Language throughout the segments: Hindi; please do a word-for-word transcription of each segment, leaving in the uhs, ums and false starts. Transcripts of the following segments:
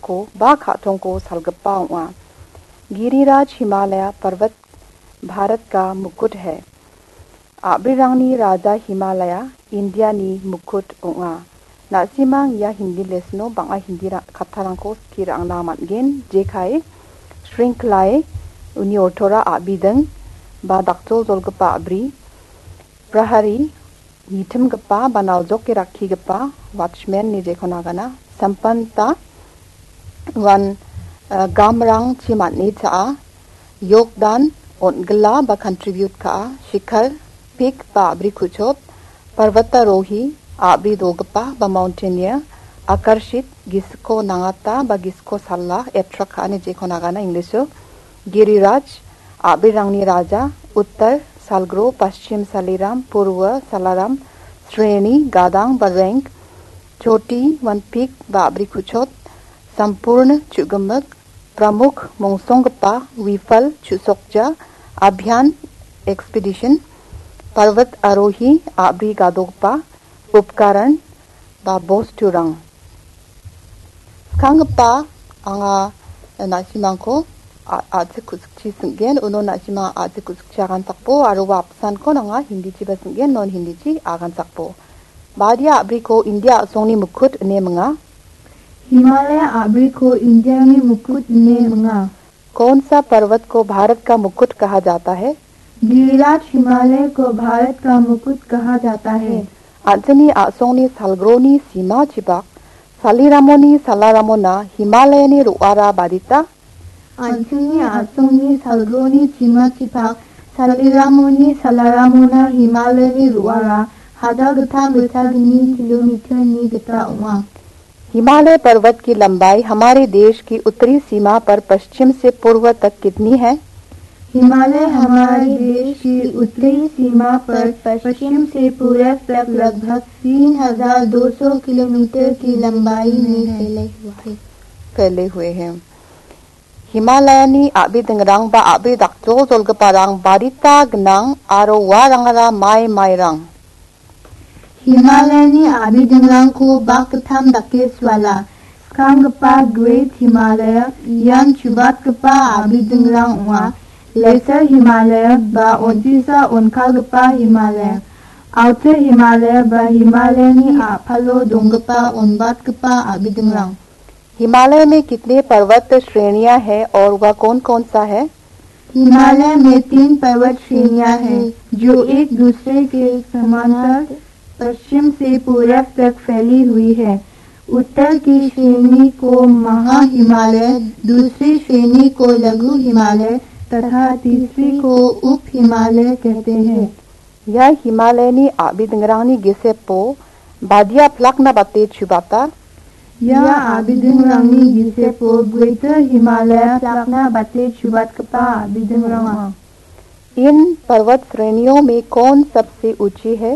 को बा खातों को सलगप्पा उआ। गिरिराज हिमालय पर्वत भारत का मुकुट है। आबिरांगनी राजा हिमालय इंडिया नी मुकुट उआ। नासिमांग या हिंदी लेसनो बांगा हिंदी कथारंको किरांग नामतगेन जेखाय श्रृंखलाए उनी ओठोरा आबिदंग बा दाक्तो जलगप्पा आब्री प्रहरी हिथम गप्पा बनाव जोके राखी गप्पा वाचमैन नि जेखोनागाना संपन्ता वन गामरांग चिमातनी चा योगदान ओनगला बा कंट्रीब्यूट का शिखर पिक बा आब्री कुचोप पर्वतारोही आब्री दोगप्पा बा माउंटेनियर आकर्षित गिसको नांगाता बा गिसको सल्ला एट्रका नि जेखोनागाना इंग्लिशो गिरिराज आबिरांगनी राजा उत्तर सालग्रो पश्चिम सालीराम पूर्व सालाराम श्रेणी गादांग बरैंक चोटी वन पीक बाबरी कुचोत संपूर्ण चुगमक प्रमुख मोंगसोंगपा विफल चुसोकजा अभियान एक्सपीडिशन पर्वत आरोही आबरी गादोगपा उपकरण बा बोस्टुरंग खांगपा आंगा नासिमांको आजे कुछ संगेन उनो नाचिमा आजे कुछ चागान सकपो आरो वापसान को नंगा हिंदी ची बसंगेन नॉन हिंदी ची आगान सकपो बादिया आब्री को इंडिया सोंगनी मुकुट ने मंगा हिमालय आब्री को इंडिया ने मुकुट ने मंगा। कौन सा पर्वत को भारत का मुकुट कहा जाता है? गिरिराज हिमालय को भारत का मुकुट कहा जाता है। आजनी आसोंगनी सालग्रोनी सीमा चिबाक सालीरामोनी सालारामोना हिमालयनी रुआरा बादिता Anjani asongni salgoni cima cipak saliramoni salaramona himalani ruara hada geta geta gini kilometre ni geta Uma. Himalaya पर्वत की लंबाई हमारे देश की उत्तरी सीमा पर पश्चिम से पूर्व तक कितनी है? हिमालय हमारे देश की उत्तरी सीमा पर पश्चिम से पूर्व तक लगभग तीन हजार दो सौ किलोमीटर की लंबाई में फैले हुए फैले हुए हैं। हिमालयनी आबि दंगरांग बा आबि दाक्तो जलगपारांग बारिता गनांग आरो वारांगरा माय मायरांग हिमालयनी आबि दंगरांग को बाकथाम दाकेसवाला स्कांगपा ग्रेट हिमालय यान चुबातकपा आबि दंगरांग वा लेसर हिमालय बा ओंतिसा ओनखागपा हिमालय आउटर हिमालय बा हिमालयनी आफालो दोंगपा ओनबातकपा आबि दंगरांग। हिमालय में कितने पर्वत श्रेणियां हैं और वह कौन कौन सा है? हिमालय में तीन पर्वत श्रेणियां हैं जो एक दूसरे के समांतर पश्चिम से पूर्व तक फैली हुई है। उत्तर की श्रेणी को महा हिमालय, दूसरी श्रेणी को लघु हिमालय तथा तीसरी को उप हिमालय कहते हैं। यह हिमालयनी आबिदंगरानी गिसेपो बादिया फ्लकना बाते छुबाता या आबिदंगरानी गिसेपो ग्रेटर हिमालय फ्लकना बाते छुबातकपा आबिदंगरांगा। इन पर्वत श्रेणियों में कौन सबसे ऊंची है?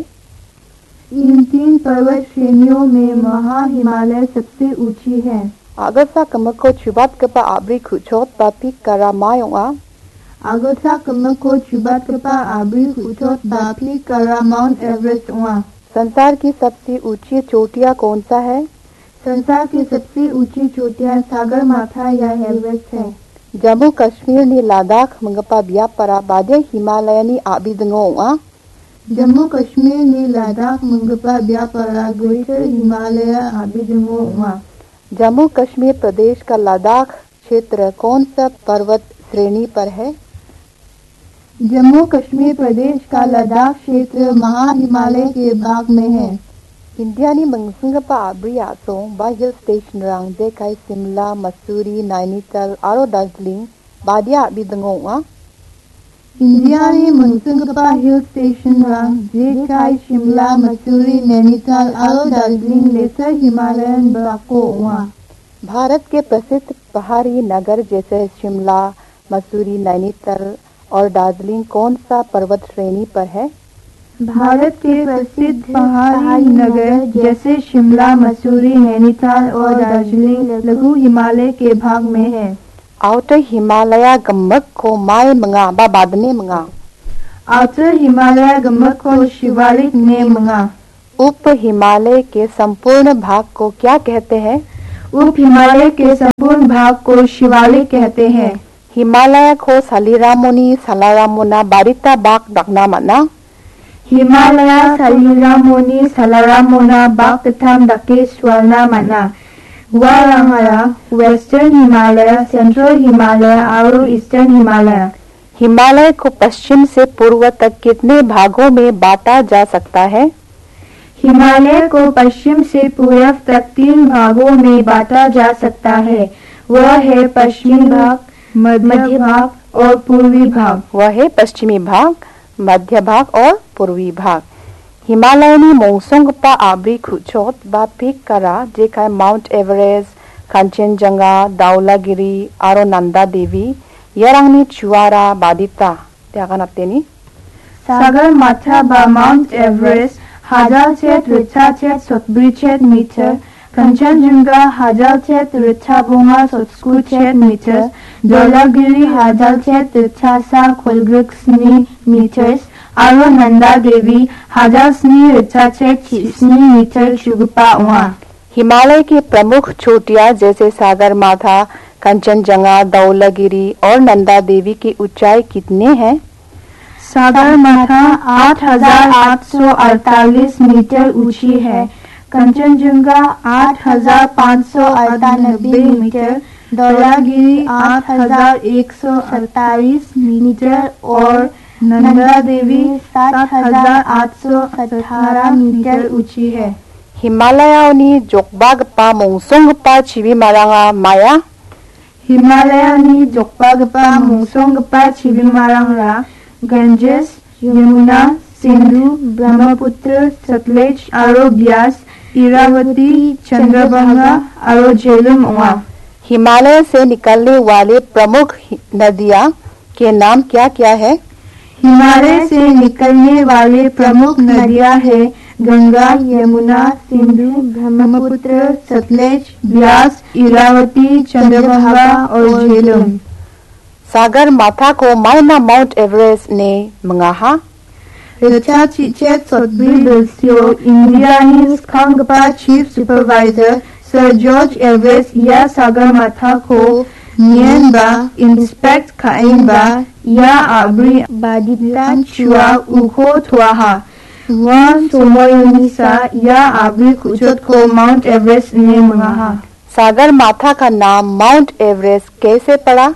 इन तीन पर्वत श्रेणियों में महा हिमालय सबसे ऊंची है। आगसा कमको छुबातकपा आब्री खुचोत बापी करामायोंगा आगसा कमको छुबातकपा आब्री खुचोत बापी करा माउंट एवरेस्ट हुआ। संसार की सबसे ऊंची चोटियां कौन सा है? संसार की सबसे ऊंची चोटियां सागर माथा या एवरेस्ट है। जम्मू कश्मीर नी लद्दाख मंगपा बिया परा बादे हिमालयनी आबिदंगोंगा जम्मू कश्मीर नी लद्दाख मंगपा बिया परा ग्रेटर हिमालय आबिदंगोंगा। जम्मू कश्मीर प्रदेश का लद्दाख क्षेत्र कौन सा पर्वत श्रेणी पर है? जम्मू कश्मीर प्रदेश का लद्दाख क्षेत्र महा हिमालय के भाग में है। इंडिया नी मंगसंगपा आब्री आसो बा हिल स्टेशन रंग जेकाई शिमला मसूरी नैनीताल आरो दार्जिलिंग बादिया आबिदंगोंगा। इंडिया नी मंगसंगपा हिल स्टेशन रंग जेकाई शिमला मसूरी नैनीताल आरो दार्जिलिंग लेसर हिमालयन बाको हुआ। भारत के प्रसिद्ध पहाड़ी नगर जैसे शिमला मसूरी नैनीताल और दार्जिलिंग कौन सा पर्वत श्रेणी पर है? भारत के प्रसिद्ध पहाड़ी नगर जैसे शिमला मसूरी नैनीताल और दार्जिलिंग लघु हिमालय के भाग में है। आउटर हिमालय गम्मक को माय मंगा बा बादने मंगा आउटर हिमालय गम्मक को शिवालिक ने मंगा। उप हिमालय के संपूर्ण भाग को क्या कहते हैं? उप हिमालय के संपूर्ण भाग को शिवालिक कहते हैं। हिमालय को सालिरामुनि सालारामुना बारिता बाग दगना मना। हिमालय सालिरामुनि सालारामुना बाग तथा दके स्वर्णा मना। वारंगला वेस्टर्न हिमालय, सेंट्रल हिमालय और ईस्टर्न हिमालय। हिमालय को पश्चिम से पूर्व तक कितने भागों में बांटा जा सकता है? हिमालय को पश्चिम से पूर्व तक तीन भागों में बांटा जा सकता है। वह है पश्चिमी भाग, मध्य भाग और पूर्वी भाग। वह है पश्चिमी भाग, मध्य भाग और पूर्वी भाग। हिमालयनी मौसंगपा आब्री खुचोत बा पीक करा जेखाय माउंट एवरेस्ट, कांचनजंगा, दाउलागिरी और नंदा देवी यरंगनी चुआरा बादिता त्यागानातेनी सागर माथा बा माउंट एवरेस्ट हजार छेद रिचा छेद सतब्री छेद मीटर, कंचनजंगा हजार छेद रिचा बोंगा सतस्कू छेद मीटर, दाउलागिरी हजार छेद रिचा सा खोलग्रक्सनी मीटर्स और नंदा देवी हजार स्नी रिचा छेद छिस्नी मीटर चुगपा हुआ। हिमालय की प्रमुख चोटियां जैसे सागर माथा, कंचनजंगा, दाउलागिरी और नंदा देवी की ऊंचाई कितने हैं? सागर माथा आठ हजार आठ सौ अड़तालीस मीटर ऊंची है, कंचनजंगा आठ हजार पाँच सौ अड़तानबे मीटर, दाउलागिरी आठ हजार एक सौ सत्ताईस मीटर और नंदा देवी सात हजार आठ सौ अठारह मीटर ऊंची है। हिमालयानी जोगबागपा मोंसोंगपा छिबी मारांगा माया। हिमालयानी जोगबागपा मोंसोंगपा छिबी मारांगा गंजेस, यमुना, सिंधु, ब्रह्मपुत्र, सतलेज और ब्यास, इरावती, चंद्रभागा और झेलम हुआ। हिमालय से निकलने वाले प्रमुख नदियां के नाम क्या क्या है? हिमालय से निकलने वाले प्रमुख नदियां है गंगा, यमुना, सिंधु, ब्रह्मपुत्र, सतलेज, ब्यास, इरावती, चंद्रभागा और झेलम। सागर माथा को मायना माउंट एवरेस्ट ने मंगाहा रिचा चिचेत सतब्री दस्यो इंडियानी स्कांगपा chief supervisor sir George Everest या सागर माथा को नियनबा इंस्पेक्ट खाइबा या आब्री बादिता चुआ उखो थुआहा वन सोमोयुनिसा या आब्री खुचोत को माउंट एवरेस्ट ने मंगाहा। सागर माथा का नाम माउंट एवरेस्ट कैसे पड़ा?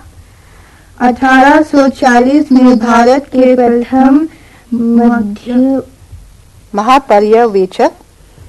अठारह सौ चालीस में भारत के प्रथम मध्य महापर्यवेक्षक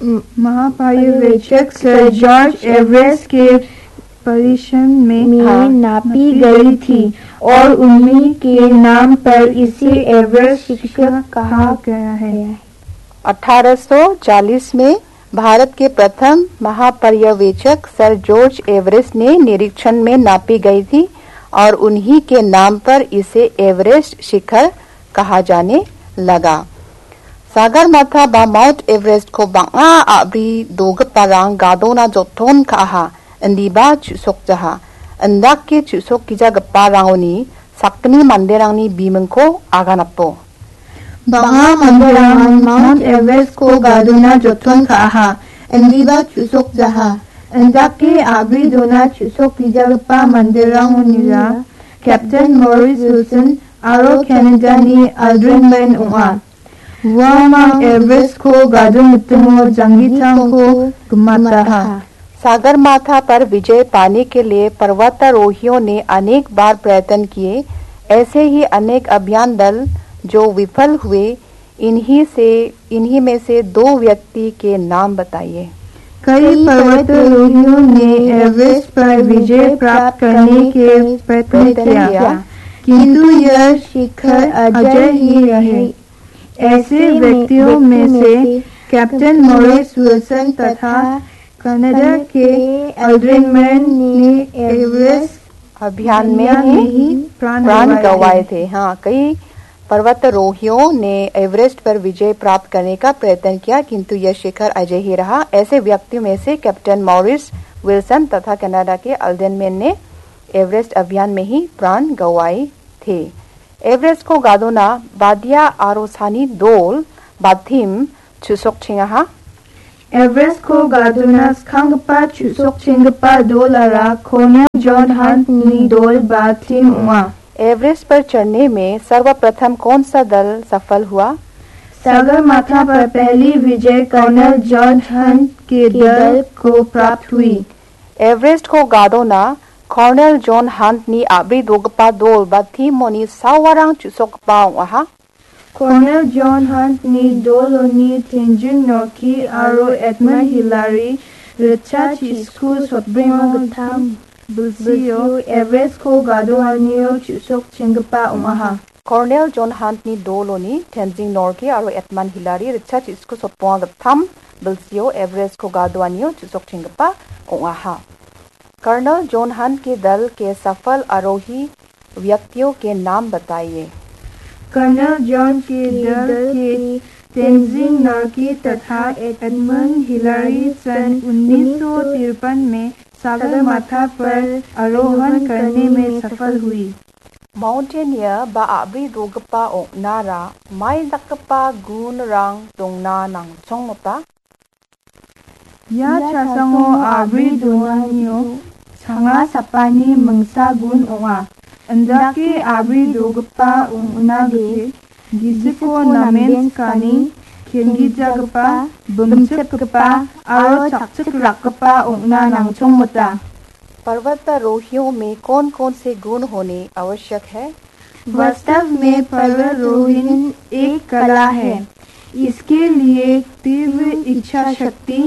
महापर्यवेक्षक सर जॉर्ज एवरेस्ट के परिश्रम में, में नापी गई थी और उन्हीं के नाम पर इसे एवरेस्ट शिखर कहा गया है। अठारह सौ चालीस में भारत के प्रथम महापर्यवेक्षक सर जॉर्ज एवरेस्ट ने निरीक्षण में नापी गई थी और उन्हीं के नाम पर इसे एवरेस्ट शिखर कहा जाने लगा। सागर माथा बा माउंट एवरेस्ट को बांगा आब्री दोग पारांग गादोना जोथोन कहा अंदीबा चुसोक जहा अंदाक के चुसोक किजा गप्पा रांगोनी सक्तनी मंदिरांगनी बीमंग को आगानप्पो बांगा मंदिरांग माउंट एवरेस्ट को गादोना जोथोन कहा अंदीबा चुसोक जहा अंदाक के आब्री दोना चुसोक किजा गप्पा मंदिरांगोनीरा कैप्टन मॉरिस विल्सन आरो कनाडा नी अल्ड्रिन मैन उआ वह माउंट एवरेस्ट को गादो मुत्तमो जंगीतांग को गुमाता है। सागर माथा पर विजय पाने के लिए पर्वतारोहियों ने अनेक बार प्रयत्न किए। ऐसे ही अनेक अभियान दल जो विफल हुए। इन्हीं से इन्हीं में से दो व्यक्ति के नाम बताइए। कई पर्वतारोहियों ने एवरेस्ट पर विजय प्राप्त करने के प्रयत्न किया, किंतु यह शिखर अजय ही रहे। ऐसे व्यक्तियों में से कैप्टन मॉरिस विल्सन तथा कनाडा के अल्ड्रिन मैन ने एवरेस्ट अभियान में ही प्राण गंवाए थे। हाँ, कई पर्वतारोहियों ने एवरेस्ट पर विजय प्राप्त करने का प्रयत्न किया, किंतु यह शिखर अजय ही रहा। ऐसे व्यक्तियों में से कैप्टन मॉरिस विल्सन तथा कनाडा के अल्ड्रिन मैन ने एवरेस्ट अभियान में ही प्राण गंवाए थे। एवरेस्ट को गादोना बादिया आरोसानी दोल बाथिम चुसोक छिंगाहा Everestko gaduna skangpa chusok chingpa dolara Colonel John Hunt ni dol ba team हुआ। एवरेस्ट पर चढ़ने में सर्वप्रथम कौन सा दल सफल हुआ? सगरमाथा पर पहली विजय कर्नल जॉर्ज हंट के दल को प्राप्त हुई। एवरेस्ट को गादोना colonel John Hunt ni abri dogpa dol ba timoni sawarang chusokpa waha. Colonel John Hunt ni doloni Tenzin Norgay aro Edmund Hillary recha chisku sotbrima gatam bulsio Everest ko gadoanio chusok chingpa umaha। Colonel John Hunt ni doloni Tenzin Norgay aro Edmund Hillary recha chisku sotbrima gatam bulsio Everest ko gadoanio chusok chingpa umaha। Colonel John Hunt के दल के सफल आरोही व्यक्तियों के नाम बताइए। कर्नल जॉन के दल के तेंजिन नॉर्गे तथा एडमंड हिलरी सन उन्नीस सौ तिरपन में सगरमाथा पर आरोहण करने में सफल हुई। माउंटेनियर बा abri dogpa oknara mai dakpa gun rang dongna nangchong mota। या चासंगो आब्री दोनानियो छंगा सपानी मंगसा गुन ओंगा अंदाके आब्री दोगपा उनागे गिसिको नामेन कानी खेंगी जगपा बमचकपा आरो चकचक रकपा ओंगना नांगचोंग मता। पर्वतारोहियों में कौन कौन से गुण होने आवश्यक है? वास्तव में पर्वतारोहण एक कला है। इसके लिए तीव्र इच्छा शक्ति,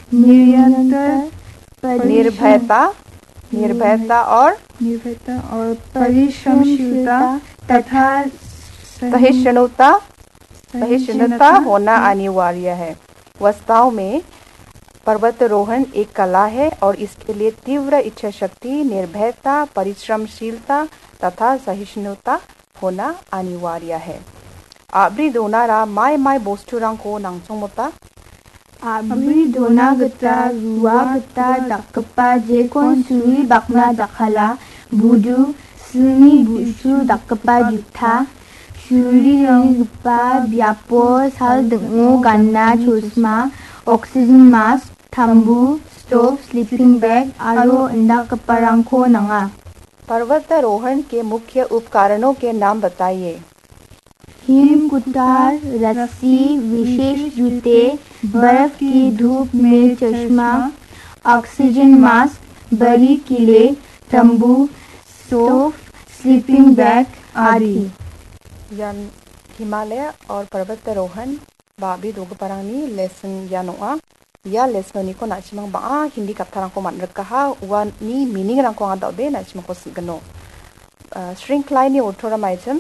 निरंतर निर्भयता निर्भयता और निर्भयता और परिश्रमशीलता तथा सहिष्णुता सहिष्णुता होना अनिवार्य है। वास्तव में पर्वतारोहण एक कला है और इसके लिए तीव्र इच्छा शक्ति, निर्भयता, परिश्रमशीलता तथा सहिष्णुता होना अनिवार्य है। आब्री दोनारा माय माय बोस्टुरंग को नांगचोंग मोता। आब्री दोना गता रुआ गता dakpa jekon suri bakna dakhala budu suni busu dakpa jutha suri gpa biapo sal dengo ganna chusma oxygen mask thambu stove sleeping bag aro indakpa rangko nanga। पर्वतारोहण के मुख्य उपकरणों के नाम बताइए। हिम कुटार, रस्सी, विशेष जूते, बर्फ की धूप में चश्मा, ऑक्सीजन मास्क, बड़ी किले, तंबू, स्टोव, स्लीपिंग बैग आदि। यान हिमालय और पर्वतारोहण बाबी दोगपरांगनी लेसन यानोआ या लेसनोनी को नाचिमंग बा हिंदी कथारंग को मनरकहा वानी मीनिंग रंग को आदा दे नाचिमंग को सिगनो श्रृंखला नि ओठोरा माइचम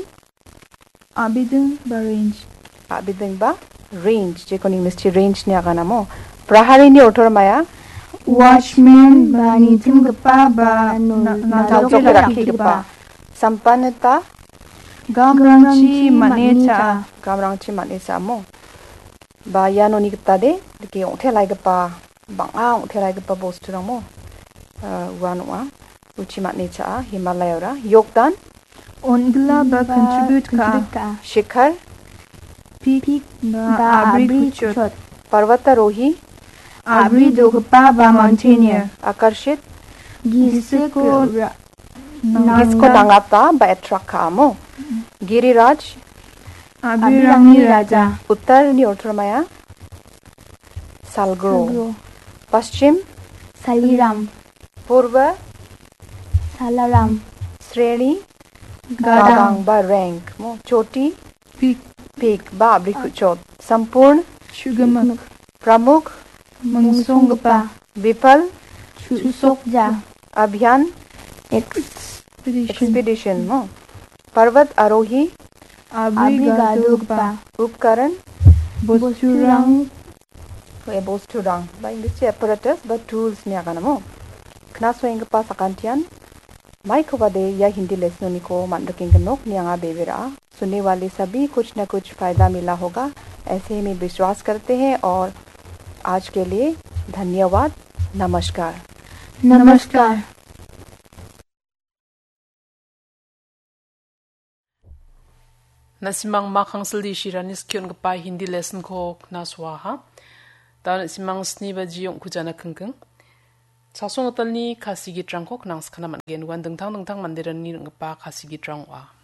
आबिदं बा रेंज आबिदं बा रेंज जे कोनी मिस्टी रेंज ने आगा नामो प्रहारी नि ओठोरा माया वॉचमैन बा निथिम गपा बा नाजोके राखी गपा संपन्नता गामरांची मनेचा गामरांची मनेचा मो बा यानोनी गता दे के ओठे लाइगपा बांगा ओठे लाइगपा बोस्टुरमो वानवा उची मनेचा हिमालयरा योगदान ओनगला बा कंट्रीब्यूट का शिखर पीक बा आब्री कुचोत पर्वतारोही आब्री दोगपा बा माउंटेनियर आकर्षित गिसको गिसको नांगाता बा एट्राकामो गिरिराज आबिरांगी राजा उत्तर नि ओठरमाया सालग्रो पश्चिम सालीराम पूर्व सालाराम श्रेणी गादांग बा रैंक मो चोटी पीक पीक बा अब्रिकुचोत संपूर्ण शुगमक प्रमुख मंगसोंगपा विफल चुसोकजा अभियान एक्सपीडिशन मो पर्वत आरोही आब्री गादोगपा उपकरण बोस्टुरंग ए बोस्टुरंग बा इंग्लिश apparatus बा टूल्स ने आगा नमो खनासोइंग पा सकांतियन माइक वादे या हिंदी लेसनों को मंडकिंग नोक नियांगा बेवेरा सुनने वाले सभी कुछ न कुछ फायदा मिला होगा ऐसे ही में विश्वास करते हैं और आज के लिए धन्यवाद। नमस्कार नमस्कार। Nasimang makhang saldi shiranis kyun gapa hindi lesson ko naswa ha Taon simang sni ba jiyong kujana kengkeng. Sasong otal ni kasigi trangkok nang skana man gen wan dengtang dengtang mandiran ni ngpa kasigi trang wa.